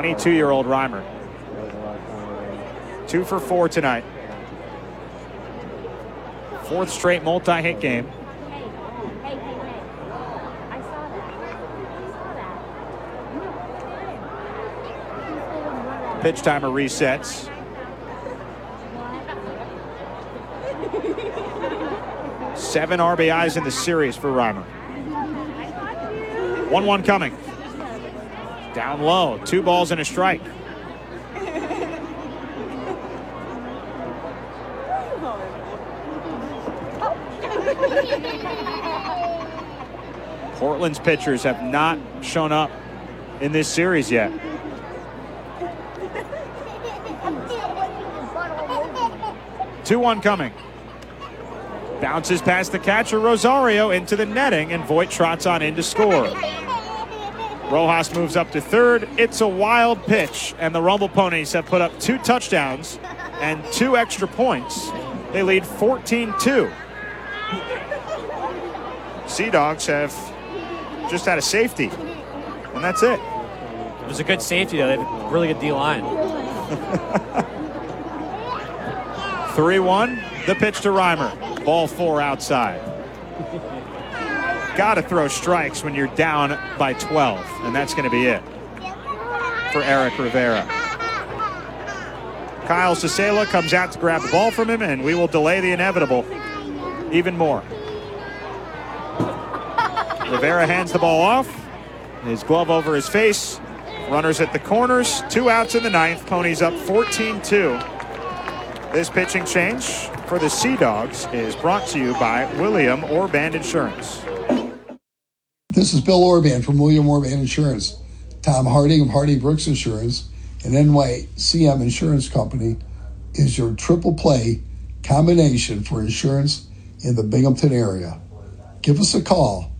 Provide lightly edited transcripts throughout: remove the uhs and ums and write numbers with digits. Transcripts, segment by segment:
22-year-old Reimer. 2 for 4 tonight. 4th straight multi-hit game. Hey. I saw that. Pitch timer resets. Seven RBIs in the series for Reimer. 1-1 coming. Down low, 2 balls and a strike. Portland's pitchers have not shown up in this series yet. 2-1 coming. Bounces past the catcher, Rosario, into the netting, and Voit trots on in to score. Rojas moves up to third. It's a wild pitch, and the Rumble Ponies have put up 2 touchdowns and 2 extra points. They lead 14-2. Sea Dogs have just had a safety, and that's it. It was a good safety, though. They have a really good D-line. 3-1, the pitch to Reimer. Ball 4 outside. Got to throw strikes when you're down by 12, and that's going to be it for Eric Rivera. Kyle Cicela comes out to grab the ball from him, and we will delay the inevitable even more. Rivera hands the ball off, his glove over his face. Runners at the corners, 2 outs in the 9th. Ponies up 14-2. This pitching change for the Sea Dogs is brought to you by William Orban Insurance. This is Bill Orban from William Orban Insurance. Tom Harding of Hardy Brooks Insurance and NYCM Insurance Company is your triple play combination for insurance in the Binghamton area. Give us a call,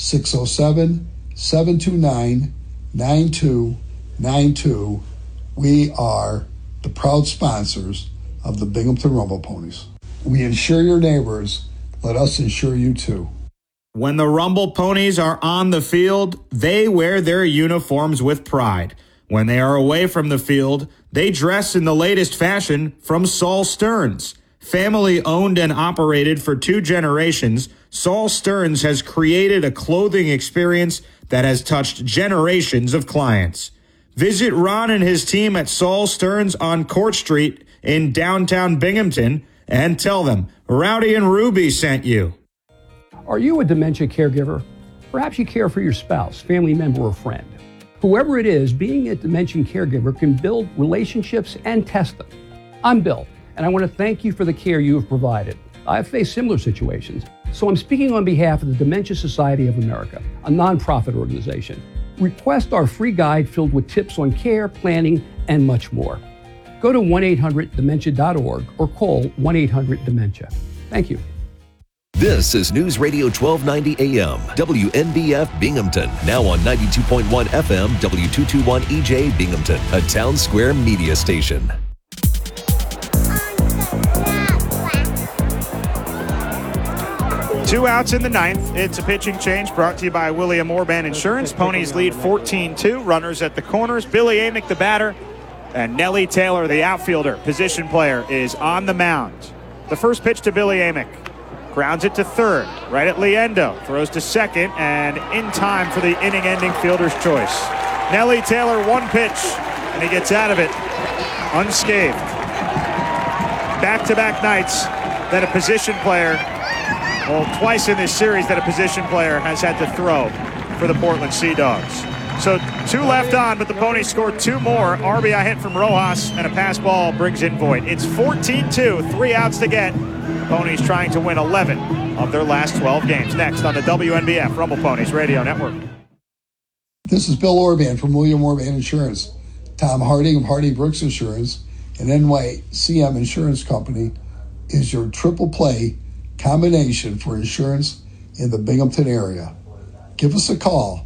607-729-9292. We are the proud sponsors of the Binghamton Rumble Ponies. We insure your neighbors. Let us insure you too. When the Rumble Ponies are on the field, they wear their uniforms with pride. When they are away from the field, they dress in the latest fashion from Saul Stearns. Family owned and operated for 2 generations, Saul Stearns has created a clothing experience that has touched generations of clients. Visit Ron and his team at Saul Stearns on Court Street in downtown Binghamton and tell them Rowdy and Ruby sent you. Are you a dementia caregiver? Perhaps you care for your spouse, family member, or friend. Whoever it is, being a dementia caregiver can build relationships and test them. I'm Bill, and I want to thank you for the care you have provided. I've faced similar situations, so I'm speaking on behalf of the Dementia Society of America, a nonprofit organization. Request our free guide filled with tips on care, planning, and much more. Go to 1-800-DEMENTIA.org or call 1-800-DEMENTIA. Thank you. This is News Radio 1290 AM, WNBF Binghamton, now on 92.1 FM, W221 EJ Binghamton, a Town Square media station. Two outs in the 9th. It's a pitching change brought to you by William Orban Insurance. Ponies lead 14-2. Runners at the corners. Billy Amick, the batter, and Nellie Taylor, the outfielder, position player, is on the mound. The first pitch to Billy Amick. Grounds it to third, right at Liendo. Throws to second, and in time for the inning-ending fielder's choice. Nellie Taylor, 1 pitch, and he gets out of it unscathed. Back-to-back nights that a position player, well, twice in this series that a position player has had to throw for the Portland Sea Dogs. So 2 left on, but the Ponies scored 2 more. RBI hit from Rojas, and a pass ball brings in Voit. It's 14-2, 3 outs to get. Ponies trying to win 11 of their last 12 games. Next on the WNBF Rumble Ponies Radio Network. This is Bill Orban from William Orban Insurance. Tom Harding of Hardy Brooks Insurance and NYCM Insurance Company is your triple play combination for insurance in the Binghamton area. Give us a call,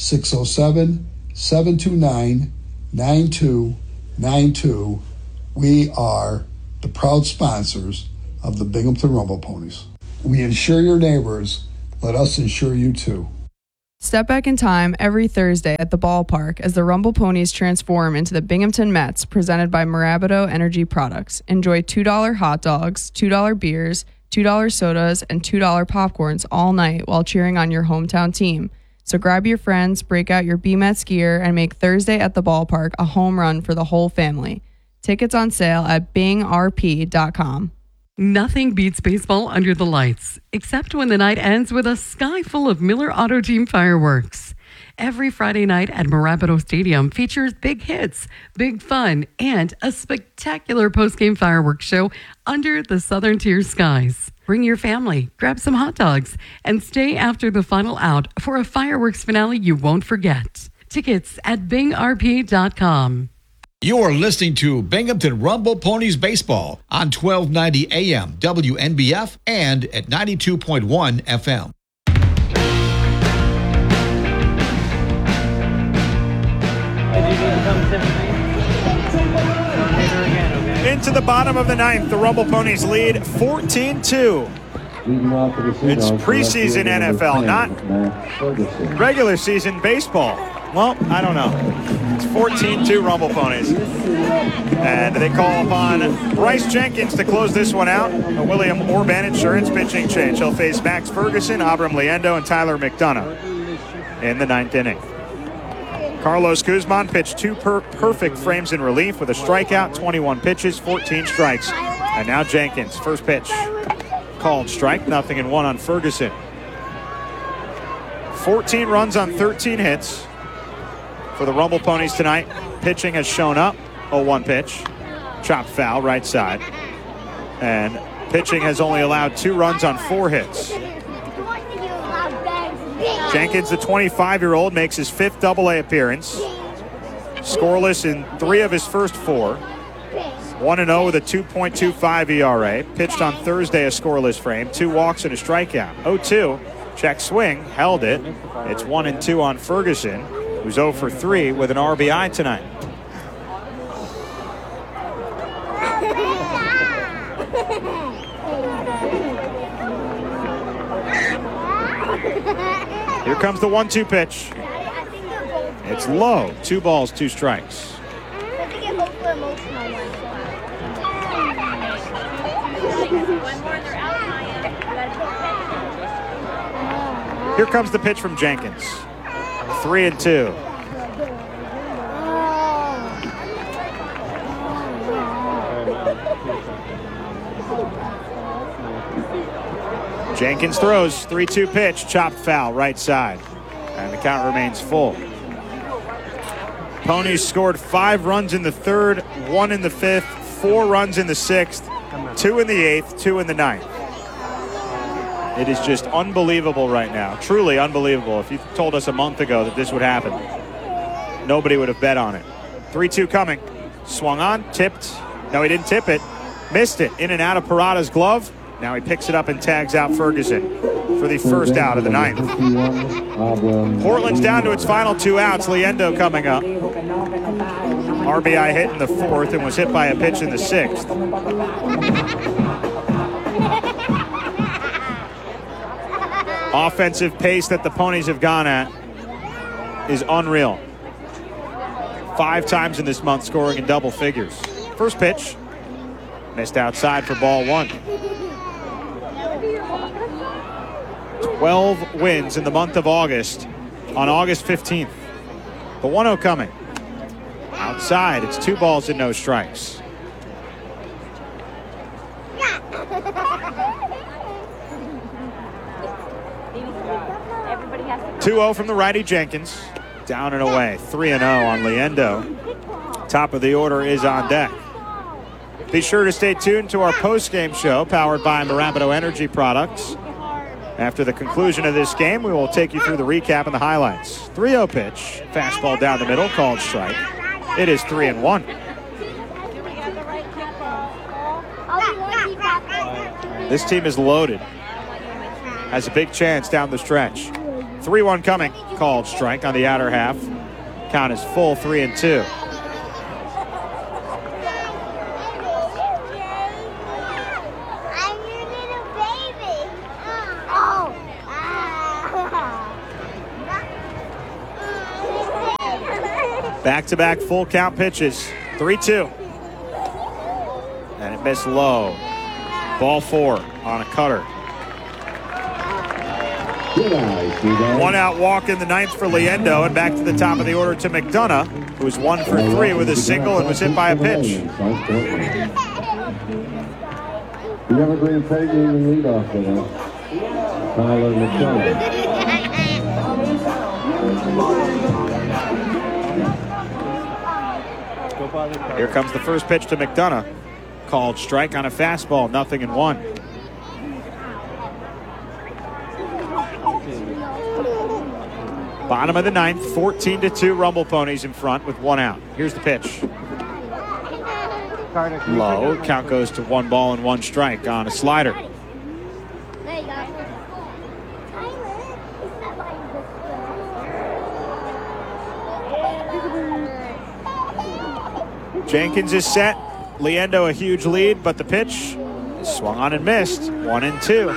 607-729-9292. We are the proud sponsors of the Binghamton Rumble Ponies. We insure your neighbors. Let us insure you too. Step back in time every Thursday at the ballpark as the Rumble Ponies transform into the Binghamton Mets, presented by Mirabito Energy Products. Enjoy $2 hot dogs, $2 beers, $2 sodas, and $2 popcorns all night while cheering on your hometown team. So grab your friends, break out your B-Mets gear, and make Thursday at the ballpark a home run for the whole family. Tickets on sale at bingrp.com. Nothing beats baseball under the lights, except when the night ends with a sky full of Miller Auto Team fireworks. Every Friday night at Mirabito Stadium features big hits, big fun, and a spectacular post-game fireworks show under the Southern Tier skies. Bring your family, grab some hot dogs, and stay after the final out for a fireworks finale you won't forget. Tickets at bingrp.com. You're listening to Binghamton Rumble Ponies Baseball on 1290 AM WNBF and at 92.1 FM. Into the bottom of the ninth, the Rumble Ponies lead 14-2. It's preseason NFL, not regular season baseball. Well, I don't know. It's 14-2 Rumble Ponies. And they call upon Bryce Jenkins to close this one out. A William Orban Insurance pitching change. He'll face Max Ferguson, Abram Liendo, and Tyler McDonough in the ninth inning. Carlos Guzman pitched two perfect frames in relief with a strikeout, 21 pitches, 14 strikes. And now Jenkins, first pitch. Called strike, 0-1 on Ferguson. 14 runs on 13 hits for the Rumble Ponies tonight. Pitching has shown up. 0-1 pitch. Chopped foul, right side. And pitching has only allowed 2 runs on 4 hits. Jenkins, the 25-year-old, makes his 5th Double-A appearance. Scoreless in 3 of his first 4. 1-0 with a 2.25 ERA. Pitched on Thursday, a scoreless frame. 2 walks and a strikeout. 0-2. Check swing. Held it. It's 1-2 on Ferguson, who's 0 for 3 with an RBI tonight. Here comes the 1-2 pitch. It's low. 2 balls, 2 strikes. Here comes the pitch from Jenkins. 3-2. Jenkins throws. 3-2 pitch. Chopped foul, right side. And the count remains full. Ponies scored 5 runs in the 3rd, 1 in the 5th, 4 runs in the 6th, 2 in the 8th, 2 in the 9th. It is just unbelievable right now. Truly unbelievable. If you told us a month ago that this would happen, nobody would have bet on it. 3-2 coming. Swung on, tipped. No, he didn't tip it. Missed it. In and out of Parada's glove. Now he picks it up and tags out Ferguson for the first out of the 9th. Portland's down to its final 2 outs. Liendo coming up. RBI hit in the 4th and was hit by a pitch in the 6th. Offensive pace that the Ponies have gone at is unreal. 5 times in this month scoring in double figures. First pitch. Missed outside for ball 1. 12 wins in the month of August on August 15th. The 1-0 coming. Outside, it's 2 balls and no strikes. 2-0 from the righty Jenkins. Down and away. 3-0 on Liendo. Top of the order is on deck. Be sure to stay tuned to our post-game show powered by Mirabito Energy Products. After the conclusion of this game, we will take you through the recap and the highlights. 3-0 pitch. Fastball down the middle, called strike. It is 3-1. This team is loaded. Has a big chance down the stretch. 3-1 coming. Called strike on the outer half. Count is full, 3-2. Back-to-back full count pitches. 3-2. And it missed low. Ball 4 on a cutter. 1 out walk in the ninth for Liendo, and back to the top of the order to McDonough, who was 1 for 3 with a single and was hit by a pitch. The Evergreen taking the leadoff hitter, Tyler McDonough. Here comes the first pitch to McDonough. Called strike on a fastball, 0-1. Bottom of the ninth, 14-2 Rumble Ponies in front with 1 out. Here's the pitch. Low. Count goes to 1 ball and 1 strike on a slider. Jenkins is set. Liendo a huge lead, but the pitch swung on and missed. 1-2.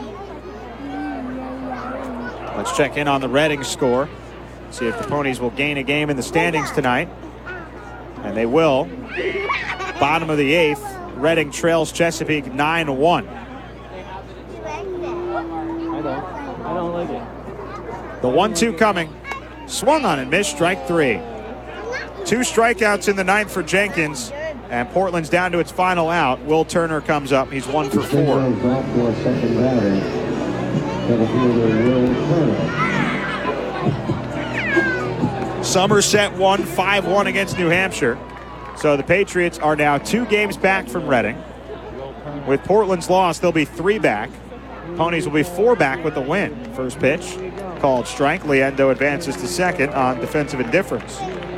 Let's check in on the Reading score. See if the Ponies will gain a game in the standings tonight. And they will. Bottom of the 8th, Reading trails Chesapeake 9-1. I don't like it. The 1-2 coming. Swung on and missed, strike 3. 2 strikeouts in the ninth for Jenkins, and Portland's down to its final out. Will Turner comes up. He's 1 for 4. Somerset won 5-1 against New Hampshire. So the Patriots are now 2 games back from Reading. With Portland's loss, they'll be 3 back. Ponies will be 4 back with the win. First pitch, called strike. Liendo advances to second on defensive indifference.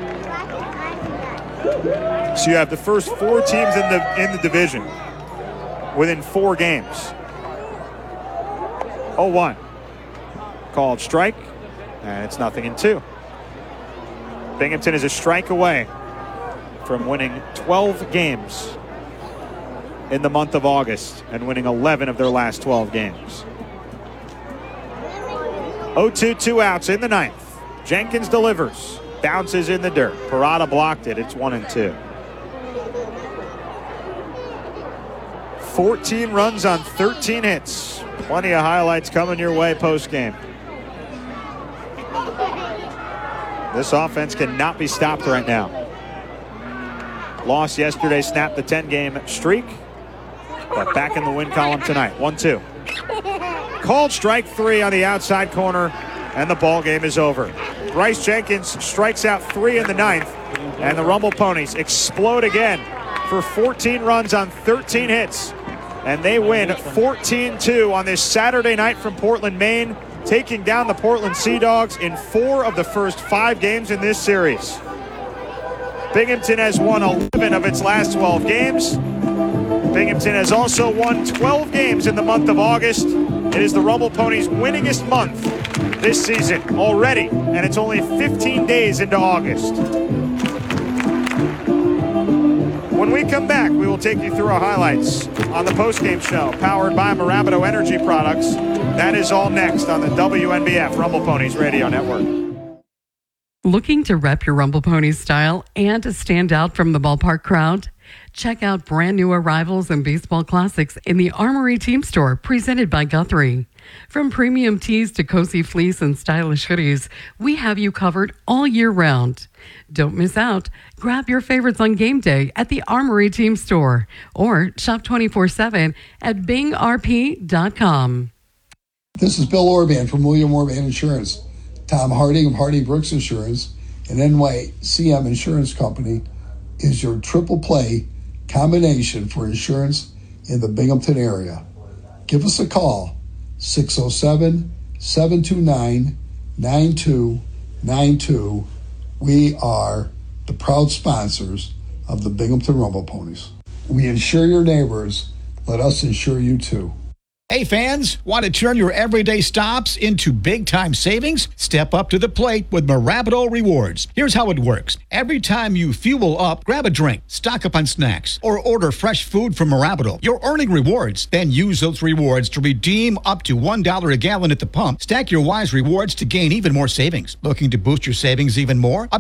So you have the first 4 teams in the division within 4 games. 0-1. Called strike, and it's 0-2. Binghamton is a strike away from winning 12 games in the month of August and winning 11 of their last 12 games. 0-2, 2 outs in the ninth. Jenkins delivers. Bounces in the dirt. Parada blocked it. It's 1-2. 14 runs on 13 hits. Plenty of highlights coming your way post-game. This offense cannot be stopped right now. Loss yesterday snapped the 10-game streak, but back in the win column tonight. 1-2. Called strike 3 on the outside corner, and the ball game is over. Bryce Jenkins strikes out 3 in the ninth, and the Rumble Ponies explode again for 14 runs on 13 hits, and they win 14-2 on this Saturday night from Portland, Maine, taking down the Portland Sea Dogs in 4 of the first 5 games in this series. Binghamton has won 11 of its last 12 games. Binghamton has also won 12 games in the month of August. It is the Rumble Ponies' winningest month this season already, and it's only 15 days into August. When we come back, we will take you through our highlights on the postgame show, powered by Marabito Energy Products. That is all next on the WNBF Rumble Ponies Radio Network. Looking to rep your Rumble Ponies style and to stand out from the ballpark crowd? Check out brand new arrivals and baseball classics in the Armory Team Store, presented by Guthrie. From premium tees to cozy fleece and stylish hoodies, we have you covered all year round. Don't miss out. Grab your favorites on game day at the Armory Team Store or shop 24/7 at bingrp.com. This is Bill Orban from William Orban Insurance. Tom Harding of Harding Brooks Insurance and NYCM Insurance Company is your triple play combination for insurance in the Binghamton area. Give us a call, 607-729-9292. We are the proud sponsors of the Binghamton Rumble Ponies. We insure your neighbors. Let us insure you too. Hey fans, want to turn your everyday stops into big-time savings? Step up to the plate with Marabito Rewards. Here's how it works. Every time you fuel up, grab a drink, stock up on snacks, or order fresh food from Marabito, you're earning rewards. Then use those rewards to redeem up to $1 a gallon at the pump. Stack your Wise rewards to gain even more savings. Looking to boost your savings even more?